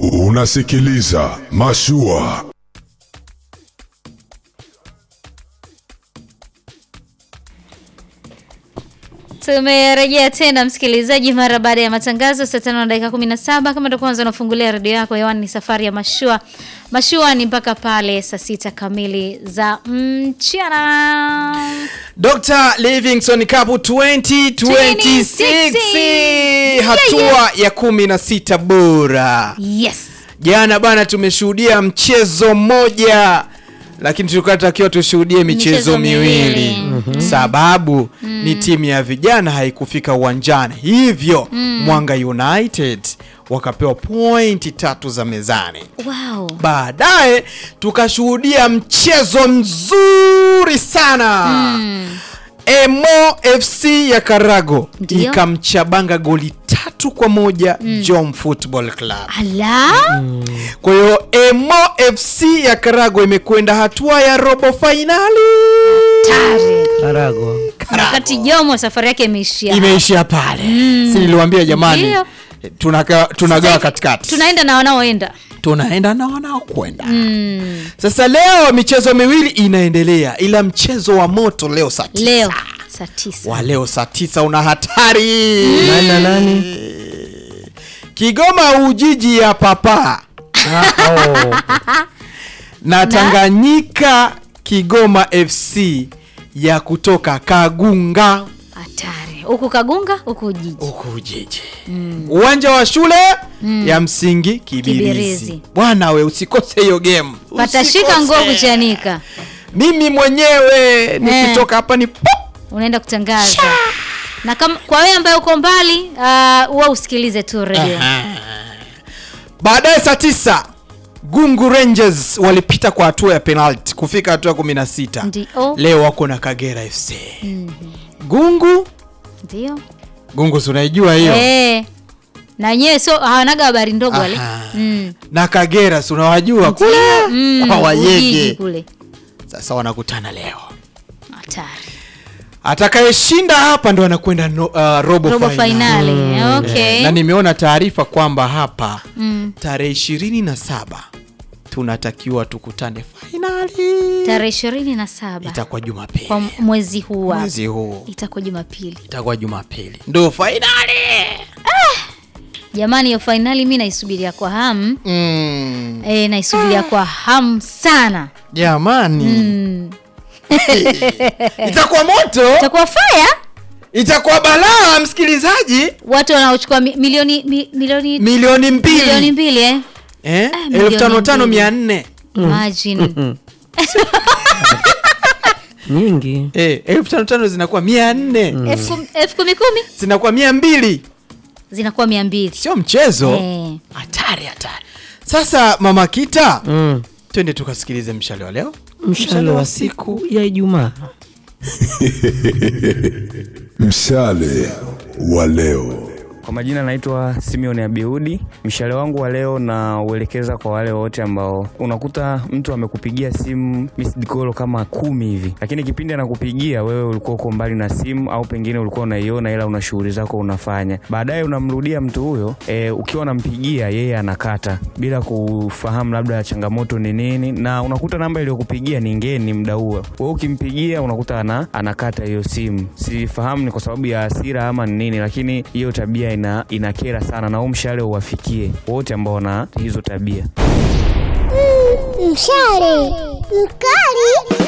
Unasikiliza Mashua. Tumerejea tena msikilizaji mara baada ya matangazo saa 5:17. Kama ndo kwanza unafungulia radio yako, hewani ni safari ya Mashua. Mashua ni mpaka pale saa 6 kamili za mchana. Dr. Livingstone Cup 2026 hatua ya 16 bora. Yes. Jana bana tumeshuhudia mchezo mmoja, lakini tulikuwa tushuhudie michezo miwili. Sababu ni timu ya vijana haikufika uwanjani. Hivyo Mwanga United wakapewa pointi 3 za mezani. Wow. Baadaye tukashuhudia mchezo mzuri sana. Emo FC ya Karago ikamchabanga goli 3-1 Jom Football Club. Ala. Kwa hiyo Emo FC ya Karago imekwenda hatua ya robo finali. Karago. Wakati Jomo safari yake imeishia pale. Si niliwaambia jamani, tunagawa katikati. Tunaenda na wanaoenda. Tunaenda na wanaokwenda. Sasa leo michezo miwili inaendelea, ila mchezo wa moto leo saa 9. Leo saa 9. Wa leo saa 9 una hatari. Nani? Kigoma Ujiji ya Papa. Na Tanganyika Kigoma FC ya kutoka Kagunga. Hatari. Huku Kagunga, huku Ujiji. Uwanja wa shule ya msingi Kibirizi. Bwana we usikose hiyo game. Patashika ngovu chanika. Mimi mwenyewe nikitoka hapa ni pop, unaenda kutangaza. Na kama kwa wewe ambaye uko mbali, wewe usikilize tu radio. Baadaye saa 9 Gungu Rangers walipita kwa hatua ya penalty kufika hatua ya 16. Ndio. Leo wako na Kagera FC. Gungu? Ndio. Gungu unaijua hiyo? Na nyewe so hawanaga habari ndogo wale. Na Kagera si unawajua kule? Hawayege kule. Sasa wanakutana leo. Hatari. Atakayeshinda hapa ndo anakwenda robo finali. Okay. Na nimeona taarifa kwamba hapa tarehe 27 tunatakiwa tukutane finali. Tarehe 27 itakuwa Jumapili. Kwa mwezi huu. Itakuwa Jumapili. Ndio finali. Jamani, hiyo finali mimi naisubiria kwa hamu. Naisubiria kwa hamu sana. Jamani. Itakuwa moto. Itakuwa fire. Itakuwa balaa msikilizaji. Watu wanaochukua milioni 2. Milioni 2 15,400. Imagine. Nyingi. 15,500 zinakuwa 400. 10,000 zinakuwa 200. Zinakuwa 200. Sio mchezo. Hatari. Sasa Mama Kita, twende tukasikilize mshale wa leo. Mshale wa siku ya Ijumaa. Mshale wa leo. Kwa majina naitwa Simeon Abiudi. Mshale wangu wa leo na uelekeza kwa wale wote ambao unakuta mtu amekupigia simu missed call kama 10 hivi, lakini kipindi anakupigia wewe ulikuwa uko mbali na simu, au pengine ulikuwa unaiona ila una shughuli zako unafanya. Baadaye unamrudia mtu huyo, ukiwa unampigia yeye anakata bila kufahamu labda changamoto ni nini, na unakuta namba iliyokupigia ni ngeni muda huo. Wewe ukimpigia unakuta anakata hiyo simu. Sifahamu ni kwa sababu ya hasira ama ni nini, lakini hiyo tabia inakera sana, na mshale uwafikie wote ambao wana hizo tabia. Mshale mkali.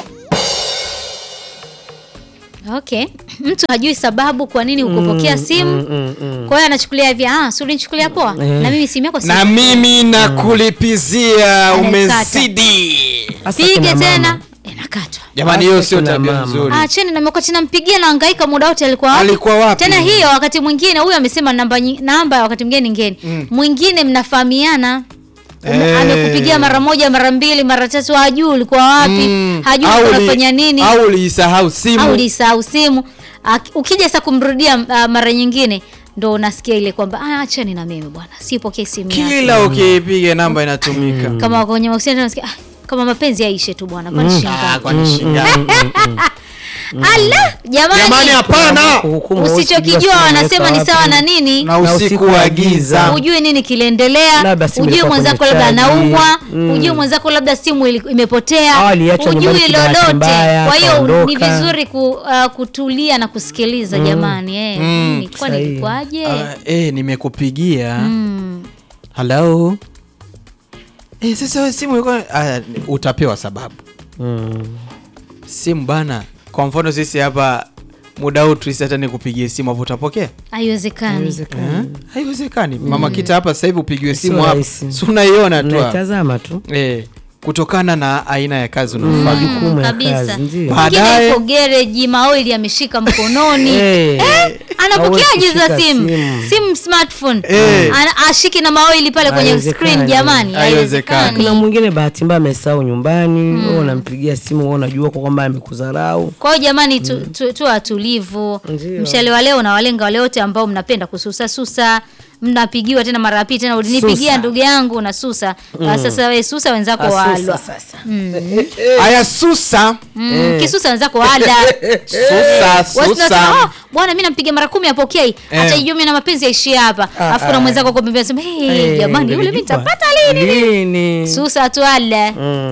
Okay. Mtu hajui sababu kwa nini ukupokea simu. Kwa hiyo anachukulia hivi, si ulinichukulia poa? Na mimi simu yako na mimi nakulipizia umezidi. Pige tena. Inakatwa. Jamani, hiyo sio tabia nzuri. Acheni na wakati nampigia na hangaika muda wote alikuwa wapi? Tena hiyo wakati mwingine huyu amesema namba wakati mwingine ngeni. Mwingine mnafahamiana. Amekupigia mara moja, mara mbili, mara tatu, hajui ulikuwa wapi, hajui unafanya nini, au ulisahau simu. Ukija sasa kumrudia mara nyingine ndo unasikia ile kwamba acheni na mimi bwana, sipokee simu yako. Kila ukipiga namba inatumika. Kama kwenye mahusiano unasikia kama mapenzi yaishe tu bwana, kwani shinga. Ala, jamani hapana. Usichokijua wanasema ni sawa na nini? Na usiku wa giza. Ujue nini kiliendelea? Ujue mwenzako labda anaumwa, ujue mwenzako labda simu imepotea, ujue lolote. Kwa hiyo ni vizuri kutulia na kusikiliza jamani. Nini kwani ilikuwaje? Nimekupigia. Hello. Sasa simu iko utapewa sababu. Simu bana. Kwa mfano sisi hapa muda huu hata nikupigie simu hapo utapokea? Haiwezekani. Mama Kita hapa sasa hivi upigiwe simu hapa. Si unaiona tu. Unatazama tu. Kutokana na aina ya kazi unafanya. Jukumu ya kazi ndio. Baadaye yuko garage, maoili ameshika mkononi. Anapokeaje za simu smartphone. Ashiki na maoili pale kwenye screen jamani. Haiwezekani. Kuna mwingine bahati mbaya amesahau nyumbani, wewe unampigia simu, wewe unajua kwamba amekudharau. Kwa hiyo jamani tu atulivu. Mshale wa leo na walenga wale wote ambao mnapenda kususa. Mnapigiwa tena mara ya pili tena unipigia ndugu yangu na susa. Sasa wewe susa wenzako walwa. Aya susa. Kisusa wenzako wala. Susa. Bwana mimi nampigia mara 10 apokei. Acha ijue mimi na mapenzi yaishia hapa. Alafu kuna mwenzako kwa pembeni anasema jamani yule mimi nitapata lini? Susa tu wala.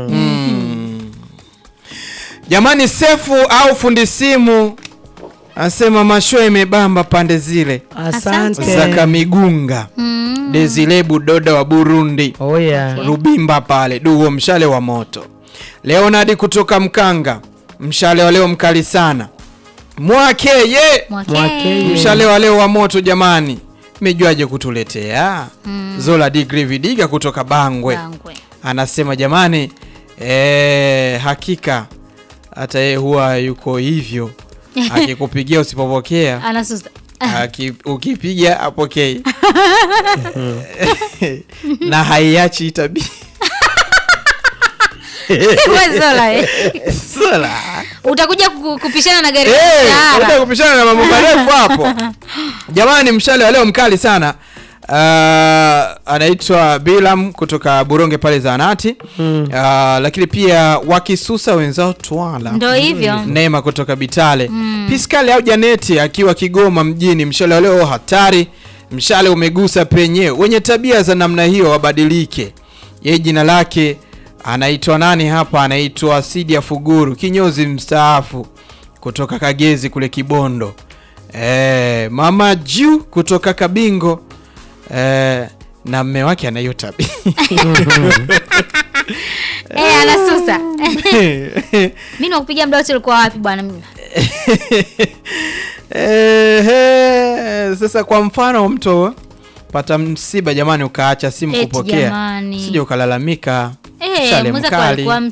Jamani Sefu au fundi simu asema mashoe imebamba pande zile. Asante. Zaka Migunga. Dezilebu Doda wa Burundi. Rubimba pale. Duo mshale wa moto. Leonardi kutoka Mkanga. Mshale wa leo mkali sana. Mwakeye. Mshale wa leo wa moto jamani. Mejuaje kutuletea? Zola Degree Vidiga kutoka Bangwe. Anasema jamani hakika hata yeye huwa yuko hivyo. Akikupigia usipopokea anasusa. Ukipiga apokei. Na haiachi tabia. Zola. Utakuja kupishana na gari. Utakuja kupishana na mambo marefu hapo. Jamani mshale wa leo mkali sana. Anaitwa Bilam kutoka Buronge pale Zanati. Lakini pia wakisusa wenzao Twala. Ndio hivyo. Neema kutoka Bitale. Piskali au Janeti akiwa Kigoma mjini. Mshale leo hatari. Mshale umegusa penye. Wenye tabia za namna hiyo wabadilike. Yeye jina lake anaitwa nani hapa? Anaitwa Sidia Fuguru, kinyozi mstaafu kutoka Kagezi kule Kibondo. Mama Ju kutoka Kabingo. Na mme wake anayo tabia. Anasusa. Mimi nakupigia muda wote ulikuwa wapi bwana mimi? Sasa kwa mfano mtu pata msiba jamani ukaacha simu kupokea. Sije ukalalamika. Mweza kwa